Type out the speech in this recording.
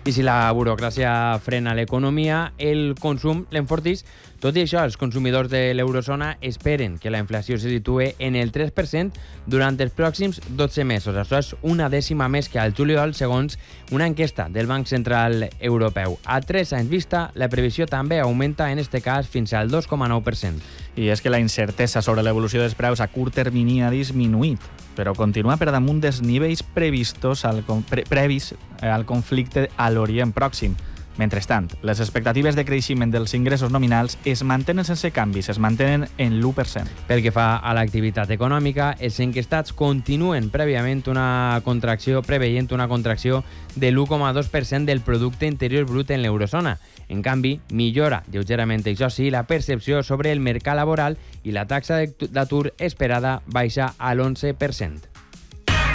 I si la burocràcia frena l'economia, el consum l'enfortix. Tot i això, els consumidors de l'eurozona esperen que la inflació se situe en el 3% durant els pròxims 12 mesos. Això és una dècima més que al juliol, segons una enquesta del Banc Central Europeu. A 3 anys vista, la previsió també augmenta, en aquest cas, fins al 2,9%. I és que la incertesa sobre l'evolució dels preus a curt termini ha disminuït, però continua per damunt dels nivells previs al conflicte a l'Orient Pròxim. Mentrestant, les expectatives de creixement dels ingressos nominals es mantenen sense canvis, es mantenen en l'1%. Pel que fa a l'activitat econòmica, els enquestats continuen preveient una contracció de l'1,2% del producte interior brut en l'eurozona. En canvi, millora lleugerament, això sí, la percepció sobre el mercat laboral i la taxa d'atur esperada baixa a l'11%.